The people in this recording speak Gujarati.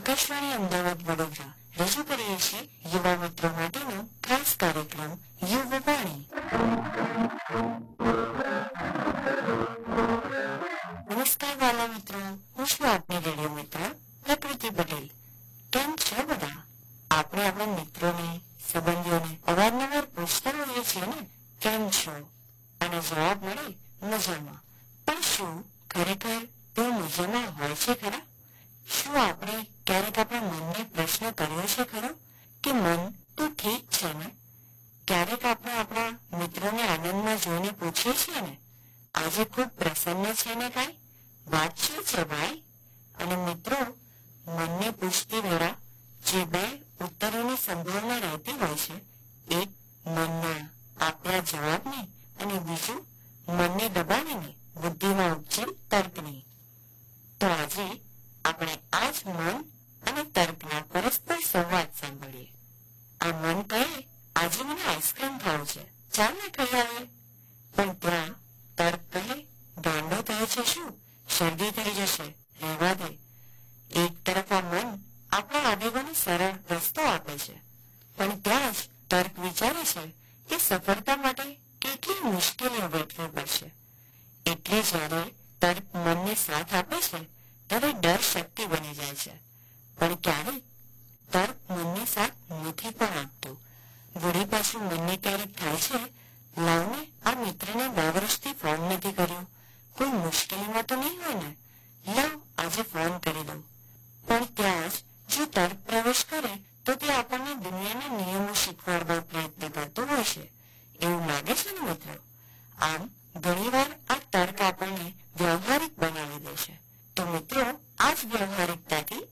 આકાશવાણી અમદાવાદ વડોદરા રજૂ કરીએ છીએ યુવા મિત્રો માટેનો ખાસ કાર્યક્રમ યુવવાણી. નમસ્કાર વાલા મિત્રો, હું છું આપની રેડિયો મિત્ર પ્રકૃતિ પટેલ. કેમ છો બધા? આપણે આપણા મિત્રોને, સંબંધીઓને અવારનવાર પૂછતા હોઈએ છીએ ને, કેમ છો? અને જવાબ મળે મજામાં. પણ શું ખરેખર તે મજામાં હોય છે ખરા? શું આપણે ક્યારેક આપણા મનને પ્રશ્ન કર્યો છે ખરો કે મન તું ઠીક છે ને? ક્યારેક આપણે આપણા મિત્રોને આનંદમાં જોઈને પૂછીએ છીએ ને, આજે ખૂબ પ્રસન્ન છે ને કાંઈ? વાત શું છે ભાઈ? અને મિત્રો, મનને પૂછતી વેળા જે બે ઉત્તરોની સંભાવના રહેતી હોય છે, એક મનના આપ્યા જવાબની અને બીજું મનને દબાવીને બુદ્ધિમાં ઉપજેલ તર્કની. તો આજે આપણે આ જ મન અને તર્કના પરસ્પર સંવાદ સાંભળીએ. આ મન કહે, આજે મને આઈસ્ક્રીમ ખાવું છે, ચાલ ને ખાઈ આવીએ. પણ ત્યાં તર્ક કહે, ગાંડો કહે છે શું, શરદી થઈ જશે, રહેવા દે. એક તરફ આ મન આપણા આવેગોને સરળ રસ્તો આપે છે, પણ ત્યાં જ તર્ક વિચારે છે કે સફળતા માટે કેટલી મુશ્કેલીઓ વેઠવી પડશે. એટલે જ્યારે તર્ક મનને સાથ આપે છે ત્યારે ડર શક્તિ બની જાય છે. પણ ક્યારેક તર્ક મનને સાથ નથી પણ આપતું. વળી પાછું મનને ક્યારેક થાય છે, લાવને આ મિત્રને 2 વર્ષથી ફોન નથી કર્યો, કોઈ મુશ્કેલીમાં તો નહીં હોય ને, લાવ આજે ફોન કરી દઉં. પણ ત્યાં જ જો તર્ક પ્રવેશ કરે તો તે આપણને દુનિયાના નિયમો શીખવાડવા પ્રયત્ન કરતો હોય છે. એવું લાગે છે ને મિત્રો? આમ ઘણીવાર આ તર્ક આપણને વ્યવહારિક બનાવી દે છે. તો મિત્રો, આ જ વ્યવહારિકતાથી